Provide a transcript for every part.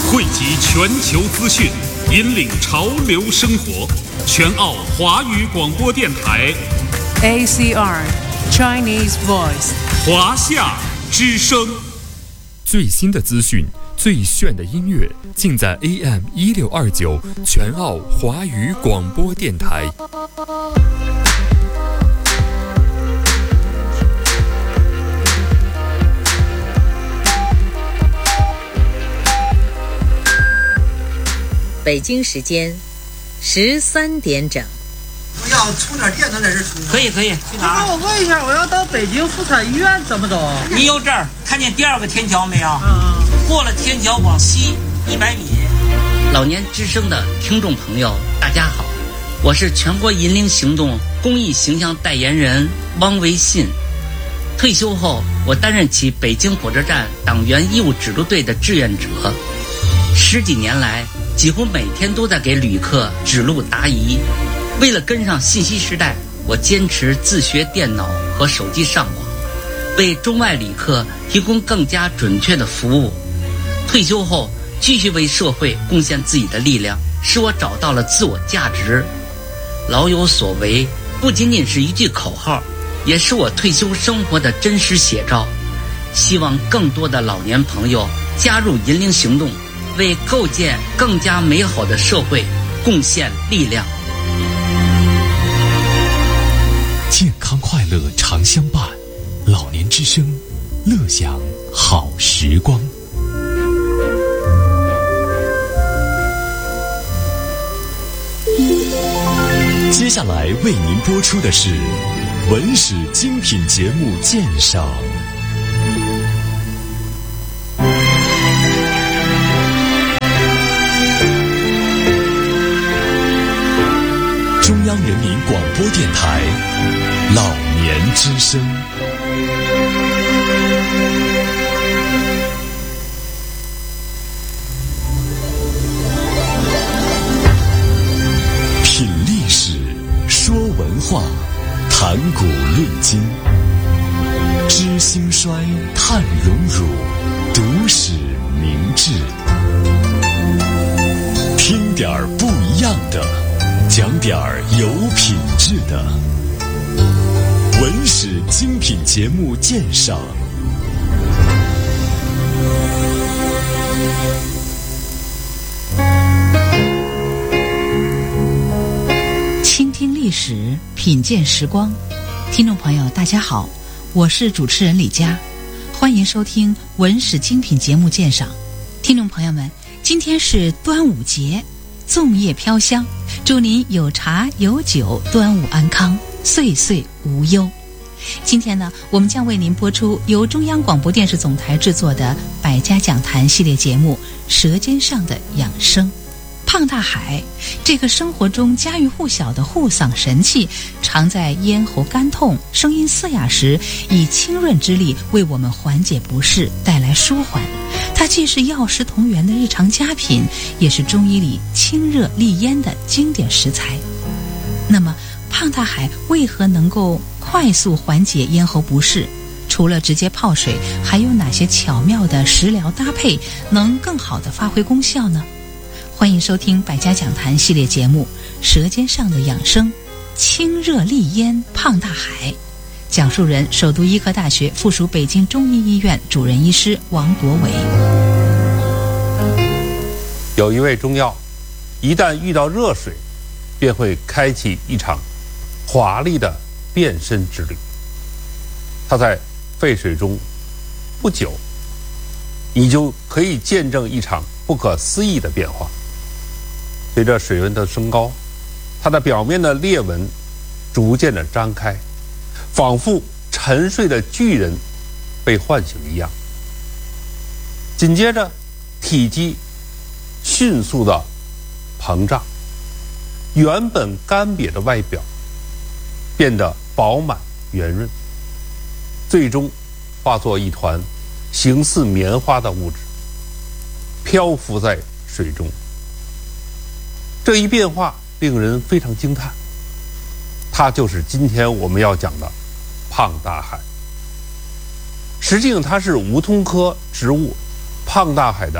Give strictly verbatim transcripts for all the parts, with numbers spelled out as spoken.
汇集全球资讯，引领潮流生活。全澳华语广播电台 A C R Chinese Voice 华夏之声。 最新的资讯，最炫的音乐，尽在 A M 一六二九全澳华语广播电台。 北京时间十三点整。 我要充点电能在这充。 可以可以，去哪儿？ 我问一下，我要到北京妇产医院怎么走？ 你有这儿看见第二个天桥没有？ 嗯。 过了天桥往西一百米。老年之声的听众朋友，大家好，我是全国银龄行动公益形象代言人汪维信。退休后，我担任起北京火车站党员义务指路队的志愿者，十几年来，几乎每天都在给旅客指路答疑。为了跟上信息时代，我坚持自学电脑和手机上网，为中外旅客提供更加准确的服务。退休后，继续为社会贡献自己的力量，使我找到了自我价值。老有所为不仅仅是一句口号，也是我退休生活的真实写照。希望更多的老年朋友加入银龄行动，为构建更加美好的社会贡献力量。 健康快乐常相伴，老年之声，乐享好时光。接下来为您播出的是文史精品节目鉴赏。中央人民广播电台老年之声。品历史，说文化，谈古论今，知兴衰，探荣辱，读史明智。听点儿不一样的，讲点儿有品质的文史精品节目鉴赏。 倾听历史，品鉴时光。听众朋友大家好，我是主持人李佳，欢迎收听文史精品节目鉴赏。听众朋友们，今天是端午节，粽叶飘香，祝您有茶有酒，端午安康，岁岁无忧。今天呢，我们将为您播出由中央广播电视总台制作的百家讲坛系列节目《舌尖上的养生》。胖大海这个生活中家喻户晓的护嗓神器，常在咽喉干痛、声音嘶哑时，以清润之力为我们缓解不适，带来舒缓。它既是药食同源的日常佳品，也是中医里清热利咽的经典食材。那么胖大海为何能够快速缓解咽喉不适？除了直接泡水，还有哪些巧妙的食疗搭配能更好地发挥功效呢？欢迎收听百家讲坛系列节目《舌尖上的养生》，清热利咽胖大海。讲述人：首都医科大学附属北京中医医院主任医师王国伟。 有一味中药，一旦遇到热水，便会开启一场华丽的变身之旅。它在沸水中不久，你就可以见证一场不可思议的变化。随着水温的升高，它的表面的裂纹逐渐的张开，仿佛沉睡的巨人被唤醒一样。紧接着，体积迅速的膨胀，原本干瘪的外表变得饱满圆润，最终化作一团形似棉花的物质，漂浮在水中。这一变化令人非常惊叹，它就是今天我们要讲的胖大海。实际上它是梧桐科植物胖大海的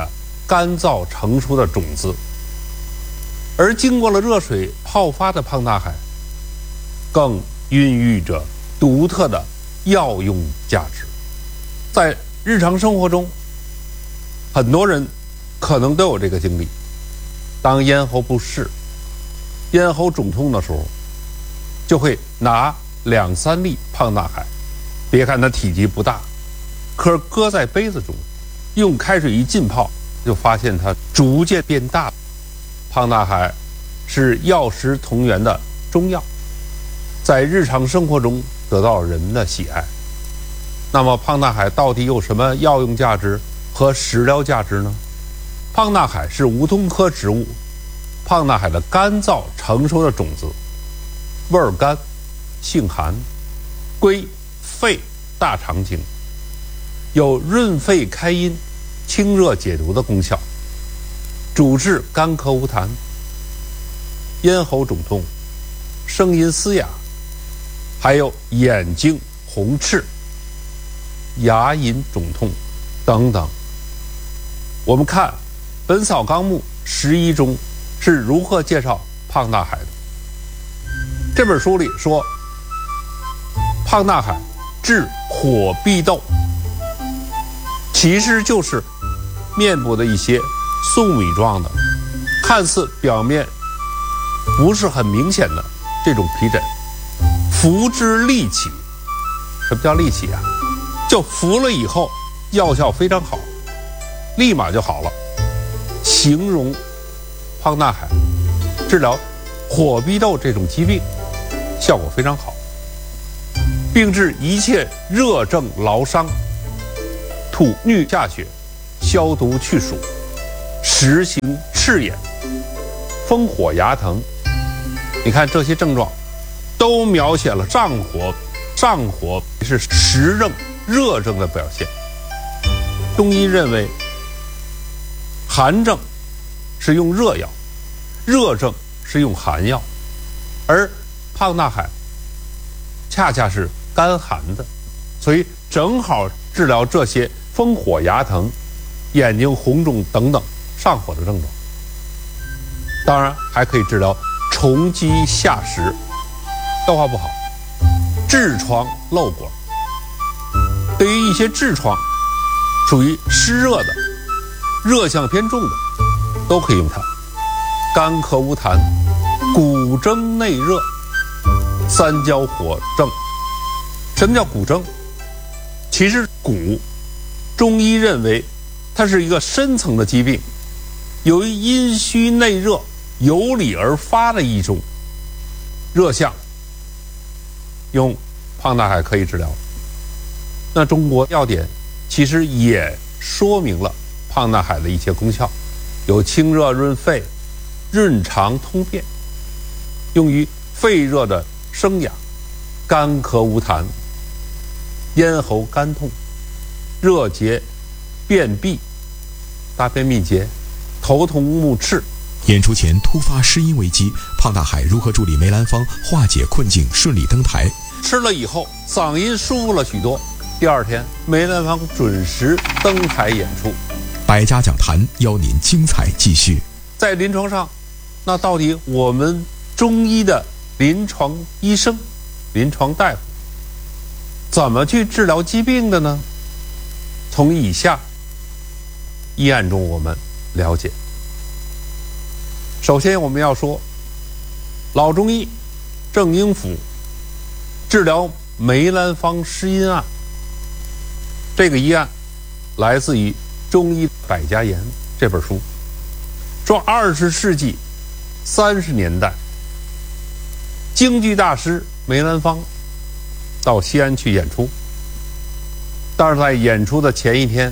干燥成熟的种子，而经过了热水泡发的胖大海，更孕育着独特的药用价值。在日常生活中，很多人可能都有这个经历：当咽喉不适、咽喉肿痛的时候，就会拿两三粒胖大海，别看它体积不大，可是搁在杯子中，用开水一浸泡，就发现它逐渐变大。胖大海是药食同源的中药，在日常生活中得到了人们的喜爱。那么胖大海到底有什么药用价值和食疗价值呢？胖大海是梧桐科植物，胖大海的干燥成熟的种子，味儿甘，性寒，归肺大肠经，有润肺开阴、清热解毒的功效，主治干咳无痰、咽喉肿痛、声音嘶哑，还有眼睛红赤、牙龈肿痛等等。我们看《本草纲目十一》中是如何介绍胖大海的。这本书里说，胖大海治火痹痘，其实就是面部的一些粟米状的，看似表面不是很明显的这种皮疹，服之利起。什么叫利起啊？就服了以后药效非常好，立马就好了。形容胖大海治疗火痹痘这种疾病效果非常好，并治一切热症劳伤，吐衄下血，消毒去暑，实行赤眼，风火牙疼。你看这些症状都描写了上火，上火是实症热症的表现。中医认为，寒症是用热药，热症是用寒药，而胖大海恰恰是干寒的，所以正好治疗这些风火牙疼、眼睛红肿等等上火的症状。当然还可以治疗虫积下实，消化不好、痔疮漏管。对于一些痔疮属于湿热的、热象偏重的，都可以用它。干咳无痰、骨蒸内热、三焦火症。什么叫骨蒸？其实骨，中医认为它是一个深层的疾病，由于阴虚内热由里而发的一种热象，用胖大海可以治疗。那中国药典其实也说明了胖大海的一些功效，有清热润肺、润肠通便，用于肺热的生哑、干咳无痰、咽喉干痛、热结、便秘、大便秘结、头痛目赤。 演出前突发湿音危机，胖大海如何助力梅兰芳化解困境，顺利登台？ 吃了以后嗓音舒服了许多，第二天梅兰芳准时登台演出。 百家讲坛邀您精彩继续。 在临床上，那到底我们中医的临床医生、临床大夫怎么去治疗疾病的呢？从以下医案中我们了解。首先我们要说，老中医郑英甫治疗梅兰芳湿音案。这个医案来自于《中医百家言》这本书，说二十世纪三十年代，京剧大师梅兰芳到西安去演出，但是在演出的前一天，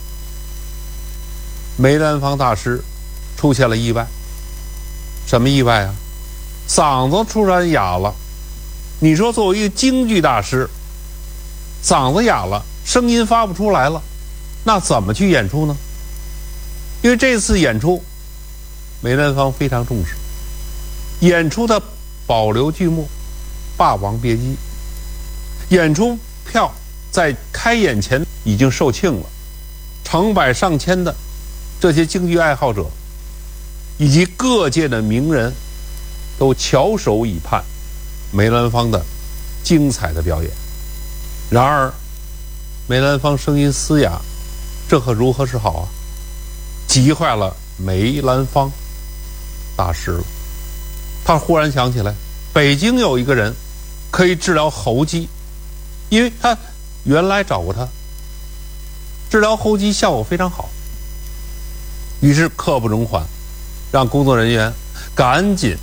梅兰芳大师出现了意外。什么意外啊？嗓子突然哑了。你说作为一个京剧大师，嗓子哑了，声音发不出来了，那怎么去演出呢？因为这次演出梅兰芳非常重视，演出的保留剧目《霸王别姬》，演出票在开演前已经售罄了，成百上千的这些京剧爱好者以及各界的名人都翘首以盼梅兰芳的精彩的表演。然而梅兰芳声音嘶哑，这可如何是好啊？急坏了梅兰芳大师了。他忽然想起来，北京有一个人可以治疗喉疾，因为他原来找过他，治疗喉疾效果非常好。于是刻不容缓，让工作人员赶紧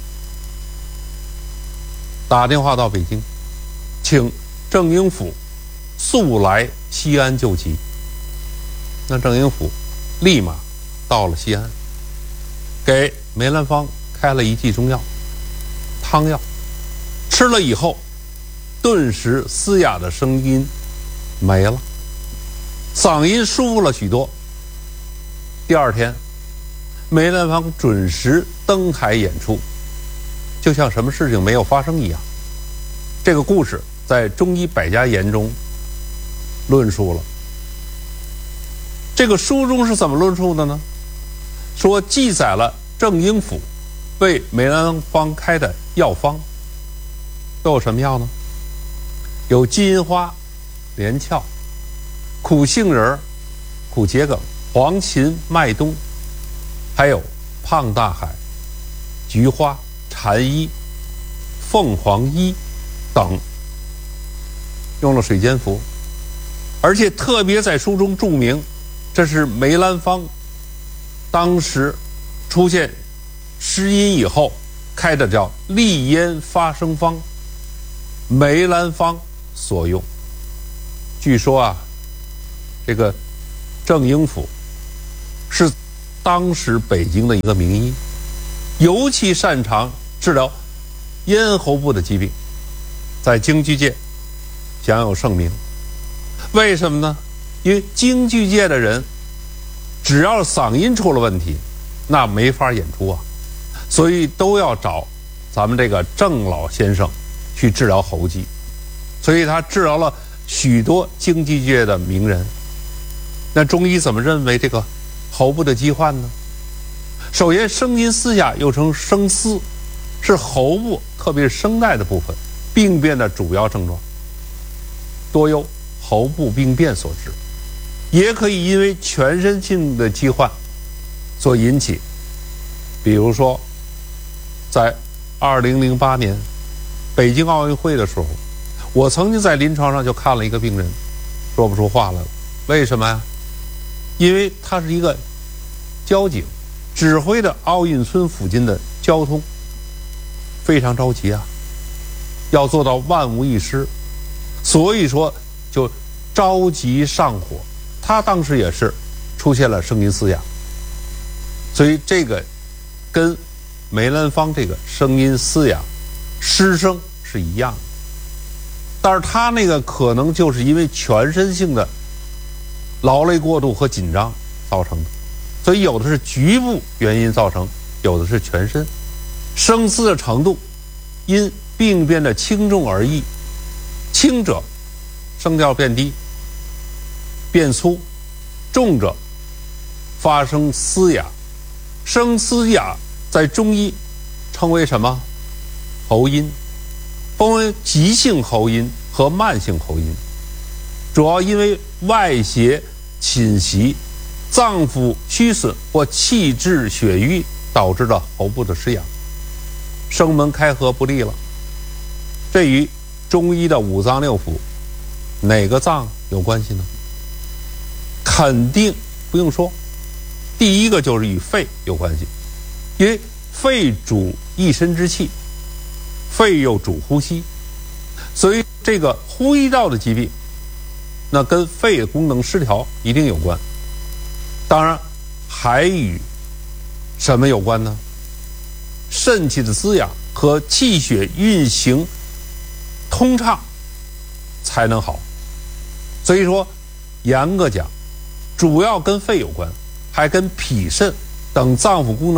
打电话到北京，请郑英甫速来西安救急。那郑英甫立马到了西安，给梅兰芳开了一剂中药汤药，吃了以后顿时嘶哑的声音没了，嗓音舒服了许多。第二天梅兰芳准时登台演出，就像什么事情没有发生一样。这个故事在中医百家言中论述了。这个书中是怎么论述的呢？说记载了郑英甫为梅兰芳开的药方都有什么药呢？有金银花、连翘、苦杏仁、苦桔梗、黄芩、麦冬，还有胖大海、菊花、蝉衣、凤凰衣等，用了水煎服。而且特别在书中注明，这是梅兰芳当时出现失音以后开的叫利咽发声方，梅兰芳所用。据说啊，这个郑英甫是当时北京的一个名医，尤其擅长治疗咽喉部的疾病，在京剧界享有盛名。为什么呢？因为京剧界的人只要嗓音出了问题，那没法演出啊，所以都要找咱们这个郑老先生去治疗喉疾，所以他治疗了许多京剧界的名人。那中医怎么认为这个喉部的疾患呢？首先，声音嘶哑又称声嘶，是喉部特别是声带的部分病变的主要症状，多由喉部病变所致，也可以因为全身性的疾患所引起。比如说在二零零八年北京奥运会的时候，我曾经在临床上就看了一个病人说不出话来了。为什么呀？因为他是一个交警，指挥的奥运村附近的交通，非常着急啊，要做到万无一失，所以说就着急上火。他当时也是出现了声音嘶哑，所以这个跟梅兰芳这个声音嘶哑失声是一样的，但是他那个可能就是因为全身性的劳累过度和紧张造成的，所以有的是局部原因造成，有的是全身。声嘶的程度因病变的轻重而异，轻者声调变低变粗，重者发生嘶哑。声嘶哑在中医称为什么？喉音，分为急性喉音和慢性喉音，主要因为外邪侵袭、脏腑虚损或气滞血瘀导致的喉部的失养，声门开合不利了。这与中医的五脏六腑哪个脏有关系呢？肯定不用说，第一个就是与肺有关系，因为肺主一身之气，肺又主呼吸，所以这个呼吸道的疾病那跟肺的功能失调一定有关。当然还与什么有关呢？肾气的滋养和气血运行通畅才能好。所以说严格讲，主要跟肺有关，还跟脾肾等脏腑功能